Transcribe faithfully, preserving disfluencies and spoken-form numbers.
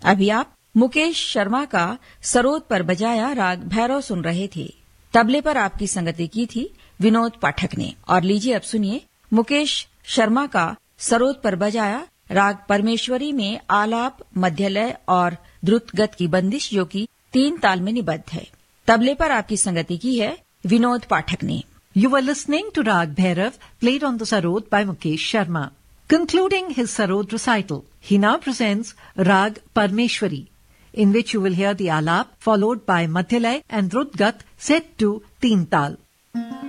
अभी आप मुकेश शर्मा का सरोद पर बजाया राग भैरव सुन रहे थे। तबले पर आपकी संगति की थी विनोद पाठक ने। और लीजिए अब सुनिए मुकेश शर्मा का सरोद पर बजाया राग परमेश्वरी में आलाप, मध्यलय और द्रुतगत की बंदिश, जो कि तीन ताल में निबद्ध है। तबले पर आपकी संगति की है विनोद पाठक ने। You were listening to Rag Bhairav, played on the sarod by Mukesh Sharma. Concluding his sarod recital, he now presents Rag Parmeshwari, in which you will hear the alap followed by Madhyalay and Drutgat set to Teen Tal.